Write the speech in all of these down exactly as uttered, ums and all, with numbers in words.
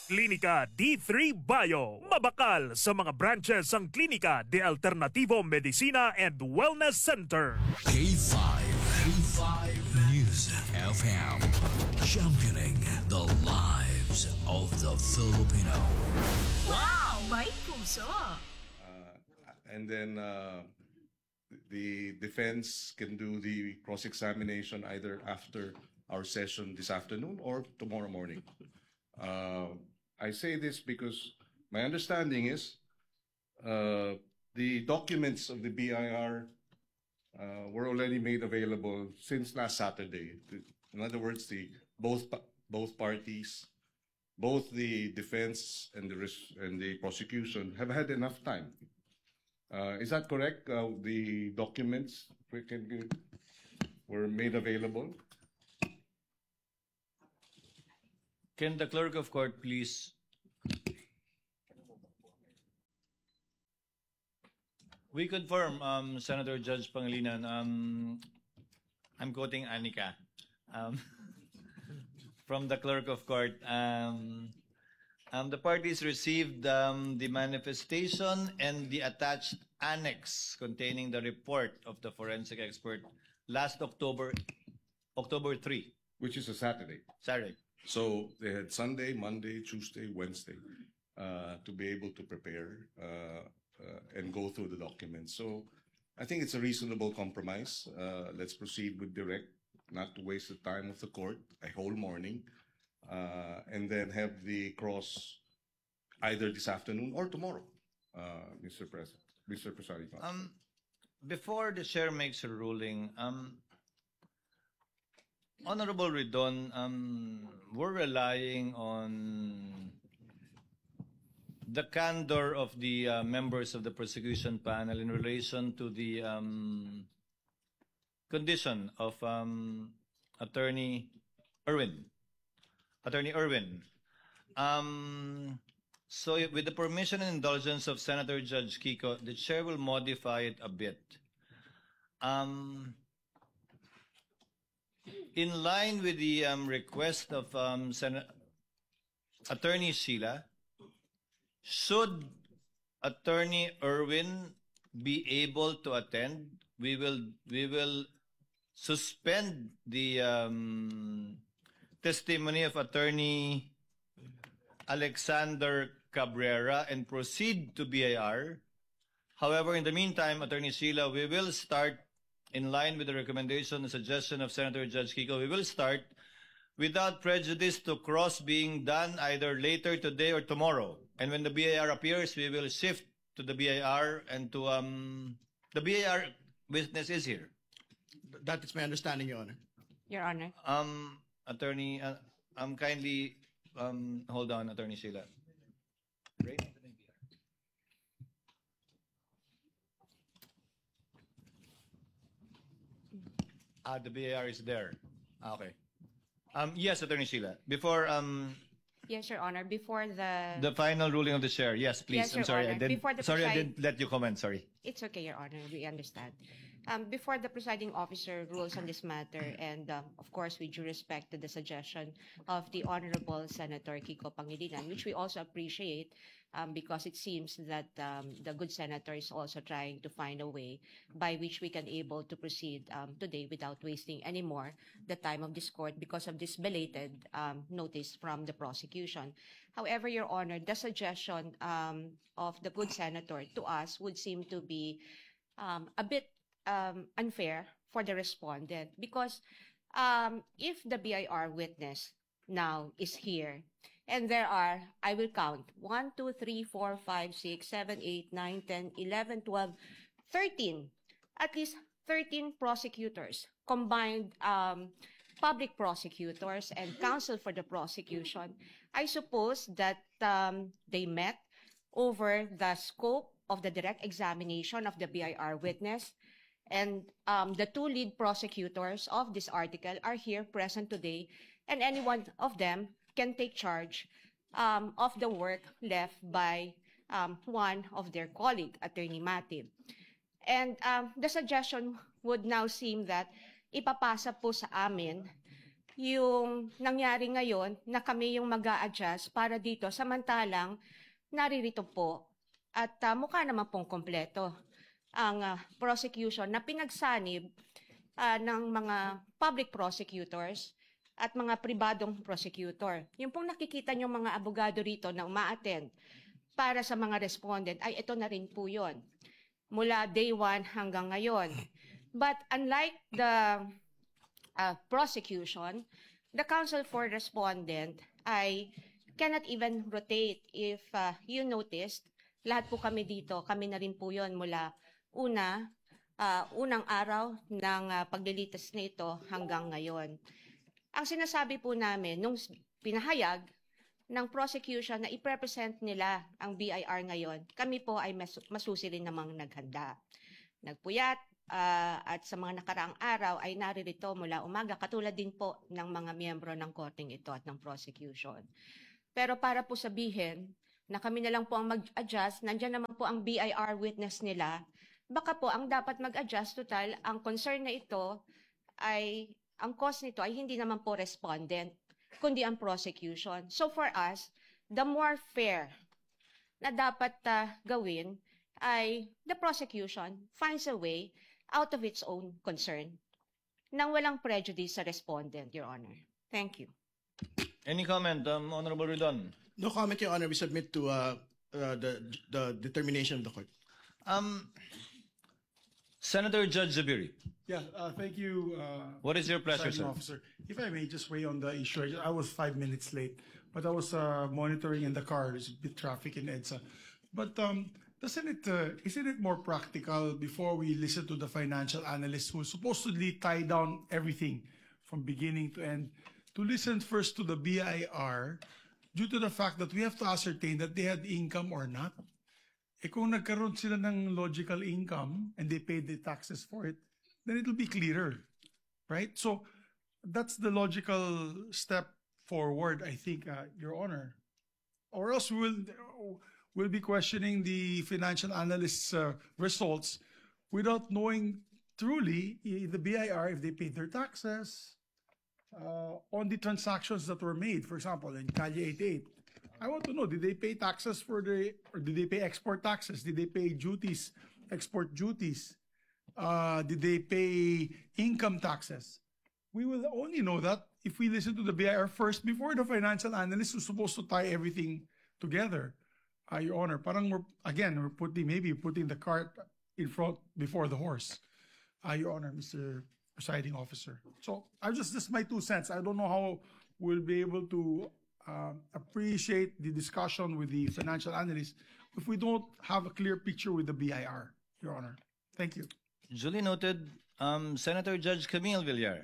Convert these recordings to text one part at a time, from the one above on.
Klinika D three Bio. Mabakal sa mga branches ang Klinika de Alternativo Medicina and Wellness Center. K five. K five News F M. Championing the lives of the Filipino. Wow! May puso! Uh, and then uh, the defense can do the cross-examination either after our session this afternoon or tomorrow morning. Uh, I say this because my understanding is uh, the documents of the B I R uh, were already made available since last Saturday. In other words, the both both parties, both the defense and the res- and the prosecution have had enough time. Uh, is that correct? Uh, the documents were made available. Can the clerk of court please? We confirm, um, Senator Judge Pangilinan. Um, I'm quoting Anika um, from the clerk of court. Um, um, the parties received um, the manifestation and the attached annex containing the report of the forensic expert last October, October third, Which is a Saturday. Saturday. So they had Sunday, Monday, Tuesday, Wednesday uh, to be able to prepare uh, uh, and go through the documents. So I think it's a reasonable compromise. Uh, let's proceed with direct, not to waste the time of the court a whole morning, uh, and then have the cross either this afternoon or tomorrow, uh, Mister President, Mister Presiding Officer. Um, before the chair makes a ruling, um, Honorable Ridon, um, we're relying on the candor of the uh, members of the prosecution panel in relation to the um, condition of um, Attorney Erwin. Attorney Erwin. Um, so with the permission and indulgence of Senator Judge Kiko, the chair will modify it a bit. Um, In line with the um, request of um, Sen- Attorney Sheila, should Attorney Erwin be able to attend, we will we will suspend the um, testimony of Attorney Alexander Cabrera and proceed to B I R. However, in the meantime, Attorney Sheila, we will start in line with the recommendation and suggestion of Senator Judge Kiko. We will start without prejudice to cross being done either later today or tomorrow. And when the B I R appears, we will shift to the B I R and to um the B I R witness is here. That is my understanding, Your Honor. Your Honor. Um, Attorney, uh, um, kindly um hold on, Attorney Sheila. Right? Ah, the B I R is there. Ah, okay. Um, yes, Attorney Sheila. Before um Yes, Your Honor. Before the... the final ruling of the chair, yes, please. Yes, I'm Your sorry, I Honor. didn't. Before the Sorry, I preside- didn't let you comment. Sorry. It's okay, Your Honor. We understand. Um, before the presiding officer rules on this matter, and um, of course, with due respect to the suggestion of the Honorable Senator Kiko Pangilinan, which we also appreciate um, because it seems that um, the good senator is also trying to find a way by which we can able to proceed um, today without wasting any more the time of this court because of this belated um, notice from the prosecution. However, Your Honor, the suggestion um, of the good senator to us would seem to be um, a bit um, unfair for the respondent because um, if the B I R witness now is here and there are, I will count, one, two, three, four, five, six, seven, eight, nine, ten, eleven, twelve, thirteen, at least thirteen prosecutors, combined um, public prosecutors and counsel for the prosecution, I suppose that um, they met over the scope of the direct examination of the B I R witness. And um, the two lead prosecutors of this article are here present today, and any one of them can take charge um, of the work left by um, one of their colleague, Attorney Matib. And um, the suggestion would now seem that ipapasa po sa amin yung nangyari ngayon na kami yung mag-a-adjust para dito samantalang naririto po at uh, mukha naman pong kompleto ang uh, prosecution na pinagsanib uh, ng mga public prosecutors at mga pribadong prosecutor. Yung pong nakikita nyo mga abogado rito na uma-attend para sa mga respondent ay ito na rin po yun. Mula day one hanggang ngayon. But unlike the uh, prosecution, the counsel for respondent ay cannot even rotate. If uh, you noticed, lahat po kami dito, kami na rin po yun mula una, uh, unang araw ng uh, paglilitas na ito hanggang ngayon. Ang sinasabi po namin, nung pinahayag ng prosecution na i-represent nila ang B I R ngayon, kami po ay mas- masusi rin namang naghanda. Nagpuyat uh, at sa mga nakaraang araw ay naririto mula umaga, katulad din po ng mga miyembro ng korteng ito at ng prosecution. Pero para po sabihin na kami na lang po ang mag-adjust, nandyan naman po ang B I R witness nila, baka po ang dapat mag-adjust total, ang concern na ito ay, ang cause nito ay hindi naman po respondent, kundi ang prosecution. So for us, the more fair na dapat uh, gawin ay the prosecution finds a way out of its own concern nang walang prejudice sa respondent, Your Honor. Thank you. Any comment, um, Honorable Ridon? No comment, Your Honor. We submit to uh, uh, the the determination of the court. Um, Senator Judge Zubiri, Yeah, uh, thank you, uh, what is your pleasure, Presiding sir? Officer. If I may just weigh on the issue, I I was five minutes late, but I was uh, monitoring in the car. There's a bit traffic in EDSA. But um, doesn't it, uh, isn't it more practical before we listen to the financial analyst who supposedly tie down everything from beginning to end, to listen first to the B I R due to the fact that we have to ascertain that they had income or not? Eh kung nagkaroon sila ng logical income and they paid the taxes for it, then it'll be clearer, right? So that's the logical step forward, I think, uh, Your Honor. Or else we'll, we'll be questioning the financial analyst's uh, results without knowing truly eh, the B I R if they paid their taxes uh, on the transactions that were made. For example, in Calle eighty-eight, I want to know, did they pay taxes for the, or did they pay export taxes? Did they pay duties, export duties? Uh, did they pay income taxes? We will only know that if we listen to the B I R first before the financial analyst who's supposed to tie everything together. Uh, Your Honor, parang we're, again, we're putting, maybe putting the cart in front before the horse. Uh, Your Honor, Mister Presiding Officer. So I just, this is my two cents. I don't know how we'll be able to um, appreciate the discussion with the financial analyst if we don't have a clear picture with the B I R, Your Honor. Thank you. Duly noted. Um, Senator Judge Camille Villar.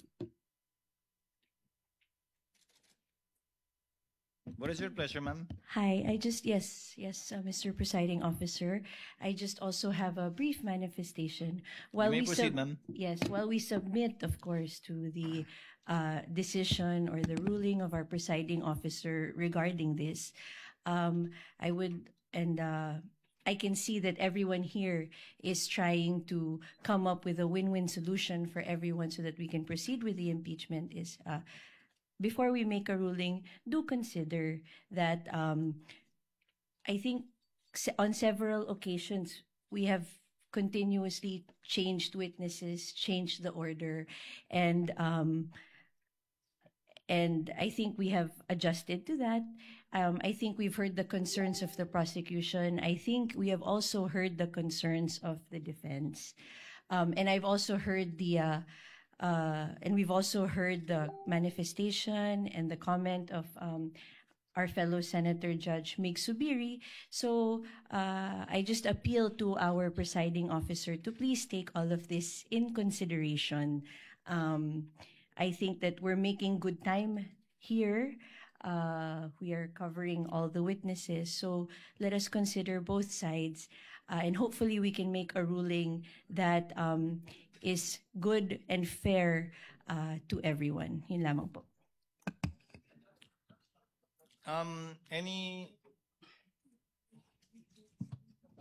What is your pleasure, ma'am? Hi, I just, yes, yes, uh, Mister Presiding Officer. I just also have a brief manifestation. While may we proceed, ma'am. Yes, while we submit, of course, to the uh, decision or the ruling of our presiding officer regarding this, um, I would, and uh, I can see that everyone here is trying to come up with a win-win solution for everyone so that we can proceed with the impeachment is, uh, before we make a ruling, do consider that um, I think se- on several occasions we have continuously changed witnesses, changed the order, and um, and I think we have adjusted to that. Um, I think we've heard the concerns of the prosecution. I think we have also heard the concerns of the defense. Um, and I've also heard the, uh, uh, and we've also heard the manifestation and the comment of um, our fellow Senator Judge Mig Subiri. So uh, I just appeal to our presiding officer to please take all of this in consideration. Um, I think that we're making good time here. Uh, we are covering all the witnesses. So let us consider both sides. Uh, and hopefully we can make a ruling that um, is good and fair uh, to everyone. Yun lamang po. Um, any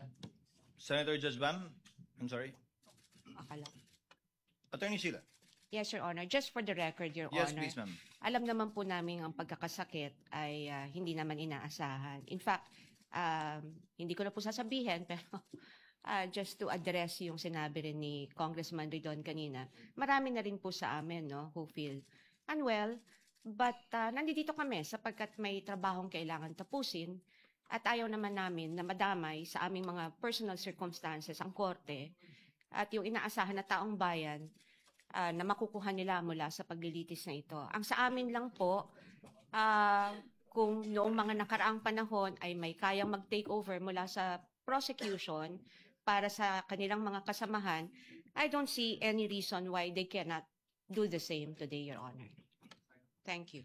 Senator Judge Bam? I'm sorry. Akala. Attorney Sheila. Yes, Your Honor. Just for the record, Your Yes, Honor. please, ma'am. Alam naman po namin ang pagkakasakit ay ah, hindi naman inaasahan. In fact, um, hindi ko na po sasabihin, pero ah, just to address yung sinabi rin ni Congressman Ridon kanina, marami na rin po sa amin no, who feel unwell, but ah, nandito kami sapagkat may trabahong kailangan tapusin at ayaw naman namin na madamay sa aming mga personal circumstances ang korte at yung inaasahan na taong bayan ah, na makukuha nila mula sa paglilitis na ito. Ang sa amin lang po, ah, kung noong mga nakaraang panahon ay may kayang mag-take over mula sa prosecution para sa kanilang mga kasamahan, I don't see any reason why they cannot do the same today, Your Honor. Thank you.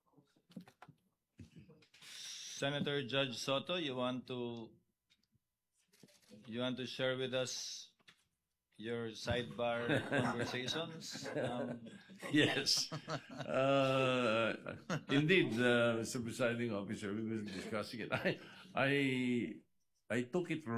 Senator Judge Soto, you want to you want to share with us your sidebar conversations? Um, Yes. Uh, indeed, uh, Mister Presiding Officer, we were discussing it. I, I, I took it